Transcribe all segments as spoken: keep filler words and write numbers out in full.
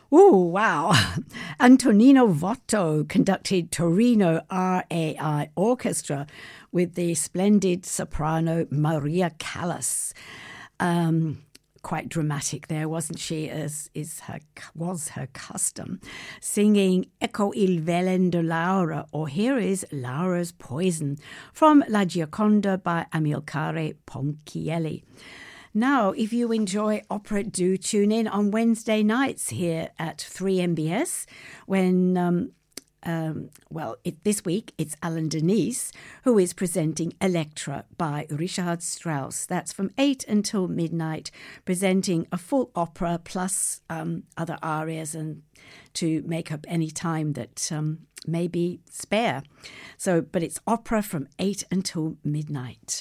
Oh, wow. Antonino Votto conducted Torino R A I Orchestra with the splendid soprano Maria Callas. Um, quite dramatic there, wasn't she, as is her was her custom, singing Ecco il velen de Laura, or Here is Laura's Poison, from La Gioconda by Amilcare Ponchielli. Now, if you enjoy opera, do tune in on Wednesday nights here at three M B S when, um, um, well, it, this week it's Alan Denise who is presenting Elektra by Richard Strauss. That's from eight until midnight, presenting a full opera plus um, other arias and to make up any time that um, may be spare. So, but it's opera from eight until midnight.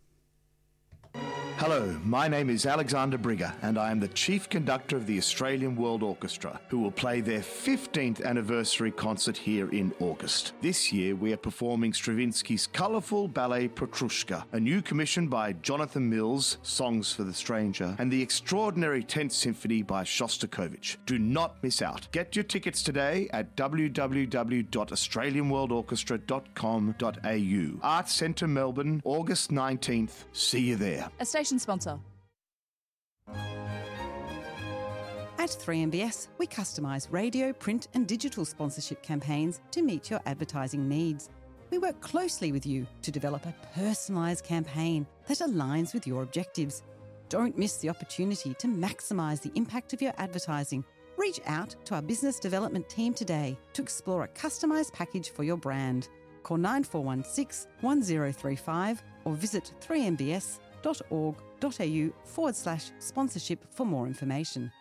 Hello, my name is Alexander Brigger and I am the Chief Conductor of the Australian World Orchestra, who will play their fifteenth anniversary concert here in August. This year we are performing Stravinsky's colourful ballet Petrushka, a new commission by Jonathan Mills, Songs for the Stranger, and the extraordinary tenth Symphony by Shostakovich. Do not miss out. Get your tickets today at w w w dot australian world orchestra dot com dot a u. Arts Centre Melbourne, August nineteenth. See you there. A station sponsor. At three M B S, we customise radio, print and digital sponsorship campaigns to meet your advertising needs. We work closely with you to develop a personalised campaign that aligns with your objectives. Don't miss the opportunity to maximise the impact of your advertising. Reach out to our business development team today to explore a customised package for your brand. Call nine four one six, one zero three five or visit three m b s dot org dot a u forward slash sponsorship for more information.